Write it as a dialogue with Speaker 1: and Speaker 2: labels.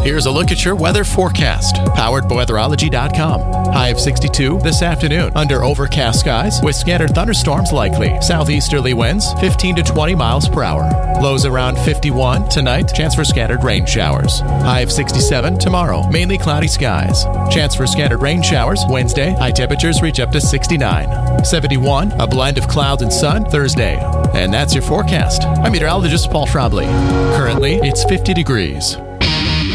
Speaker 1: Here's a look at your weather forecast, powered by weatherology.com. High of 62 this afternoon under overcast skies with scattered thunderstorms likely. Southeasterly winds 15 to 20 miles per hour. Lows around 51 tonight. Chance for scattered rain showers. High of 67 tomorrow. Mainly cloudy skies. Chance for scattered rain showers Wednesday. High temperatures reach up to 69. 71, a blend of clouds and sun Thursday. And that's your forecast. I'm meteorologist Paul Schrabley. Currently, it's 50 degrees.